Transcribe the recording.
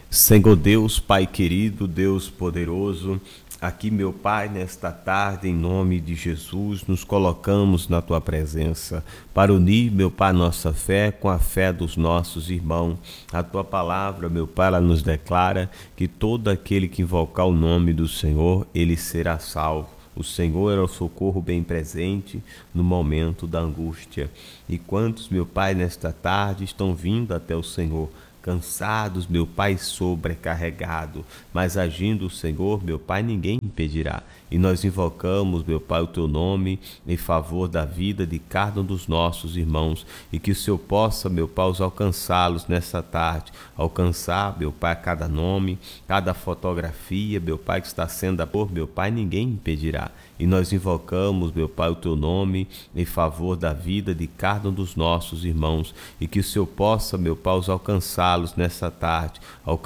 Senhor Deus, Pai querido, Deus poderoso, aqui, meu Pai, nesta tarde, em nome de Jesus, nos colocamos na Tua presença para unir, meu Pai, nossa fé com a fé dos nossos irmãos. A Tua palavra, meu Pai, ela nos declara que todo aquele que invocar o nome do Senhor, ele será salvo. O Senhor é o socorro bem presente no momento da angústia. E quantos, meu Pai, nesta tarde estão vindo até o Senhor, cansados, meu Pai, sobrecarregado, mas agindo o Senhor, meu Pai, ninguém impedirá. E nós invocamos, meu Pai, o Teu nome em favor da vida de cada um dos nossos irmãos, e que o Senhor possa, meu Pai, os alcançá-los nessa tarde, alcançar, meu Pai, cada nome, cada fotografia, meu Pai, que está sendo por meu Pai, ninguém impedirá. E nós invocamos, meu Pai, o Teu nome em favor da vida de cada um dos nossos irmãos, e que o Senhor possa, meu Pai, os alcançá-los nessa tarde,